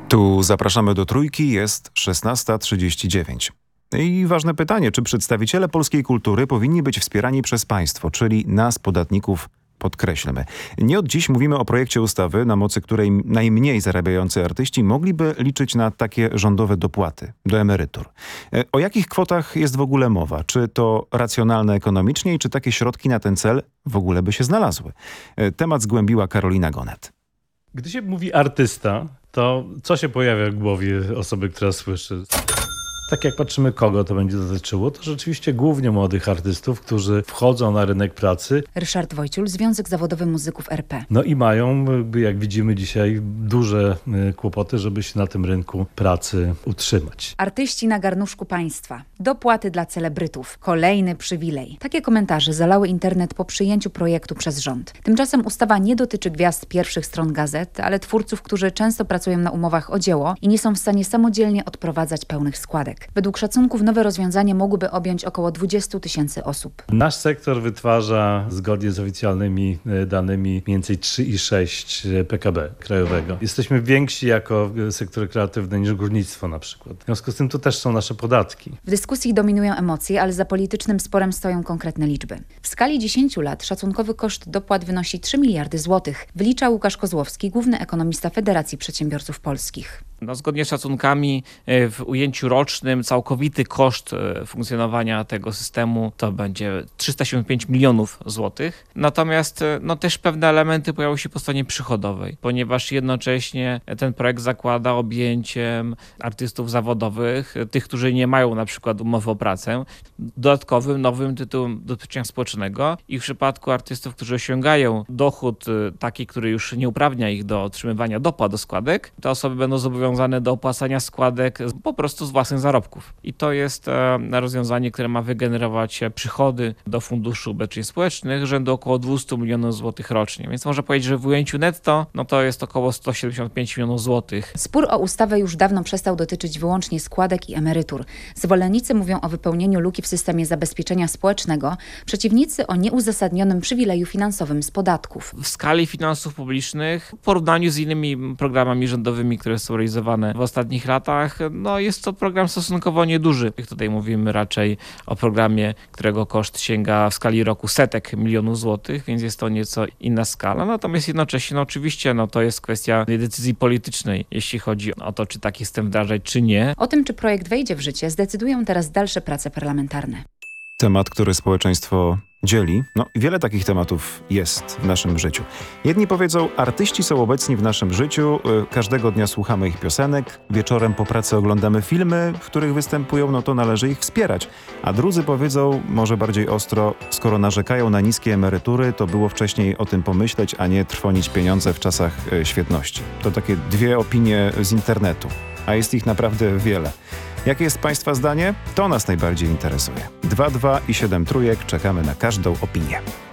Tu zapraszamy do Trójki, jest 16:39. I ważne pytanie, czy przedstawiciele polskiej kultury powinni być wspierani przez państwo, czyli nas, podatników, podkreślmy. Nie od dziś mówimy o projekcie ustawy, na mocy której najmniej zarabiający artyści mogliby liczyć na takie rządowe dopłaty do emerytur. O jakich kwotach jest w ogóle mowa? Czy to racjonalne ekonomicznie i czy takie środki na ten cel w ogóle by się znalazły? Temat zgłębiła Karolina Gonet. Gdy się mówi artysta, to co się pojawia w głowie osoby, która słyszy? Tak jak patrzymy, kogo to będzie dotyczyło, to rzeczywiście głównie młodych artystów, którzy wchodzą na rynek pracy. Ryszard Wojciul, Związek Zawodowy Muzyków RP. No i mają, jak widzimy dzisiaj, duże kłopoty, żeby się na tym rynku pracy utrzymać. Artyści na garnuszku państwa. Dopłaty dla celebrytów. Kolejny przywilej. Takie komentarze zalały internet po przyjęciu projektu przez rząd. Tymczasem ustawa nie dotyczy gwiazd pierwszych stron gazet, ale twórców, którzy często pracują na umowach o dzieło i nie są w stanie samodzielnie odprowadzać pełnych składek. Według szacunków nowe rozwiązanie mogłyby objąć około 20 000 osób. Nasz sektor wytwarza, zgodnie z oficjalnymi danymi, mniej więcej 3,6 PKB krajowego. Jesteśmy więksi jako sektor kreatywny niż górnictwo na przykład. W związku z tym to też są nasze podatki. W dyskusji dominują emocje, ale za politycznym sporem stoją konkretne liczby. W skali 10 lat szacunkowy koszt dopłat wynosi 3 miliardy złotych, wylicza Łukasz Kozłowski, główny ekonomista Federacji Przedsiębiorców Polskich. Zgodnie z szacunkami w ujęciu rocznym całkowity koszt funkcjonowania tego systemu to będzie 375 milionów złotych. Natomiast też pewne elementy pojawią się po stronie przychodowej, ponieważ jednocześnie ten projekt zakłada objęciem artystów zawodowych, tych, którzy nie mają na przykład umowy o pracę, dodatkowym, nowym tytułem ubezpieczenia społecznego i w przypadku artystów, którzy osiągają dochód taki, który już nie uprawnia ich do otrzymywania dopłat do składek, te osoby będą zobowiązane do opłacania składek po prostu z własnych zarobków. I to jest rozwiązanie, które ma wygenerować przychody do Funduszu Ubezpieczeń Społecznych rzędu około 200 milionów złotych rocznie. Więc można powiedzieć, że w ujęciu netto to jest około 175 milionów złotych. Spór o ustawę już dawno przestał dotyczyć wyłącznie składek i emerytur. Zwolennicy mówią o wypełnieniu luki w systemie zabezpieczenia społecznego, przeciwnicy o nieuzasadnionym przywileju finansowym z podatków. W skali finansów publicznych, w porównaniu z innymi programami rządowymi, które są realizowane w ostatnich latach, jest to program stosunkowo nieduży. Tutaj mówimy raczej o programie, którego koszt sięga w skali roku setek milionów złotych, więc jest to nieco inna skala. Natomiast jednocześnie oczywiście to jest kwestia decyzji politycznej, jeśli chodzi o to, czy taki system wdrażać, czy nie. O tym, czy projekt wejdzie w życie, zdecydują teraz dalsze prace parlamentarne. Temat, który społeczeństwo dzieli. Wiele takich tematów jest w naszym życiu. Jedni powiedzą, artyści są obecni w naszym życiu, każdego dnia słuchamy ich piosenek, wieczorem po pracy oglądamy filmy, w których występują, to należy ich wspierać. A drudzy powiedzą, może bardziej ostro, skoro narzekają na niskie emerytury, to było wcześniej o tym pomyśleć, a nie trwonić pieniądze w czasach świetności. To takie dwie opinie z internetu, a jest ich naprawdę wiele. Jakie jest Państwa zdanie? To nas najbardziej interesuje. 22 i 7 trójek, czekamy na każdą opinię.